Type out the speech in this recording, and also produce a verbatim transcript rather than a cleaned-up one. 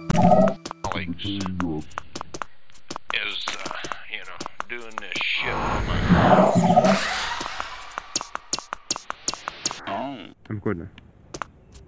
colleagues is, uh, you know, doing this shit. I'm recording now.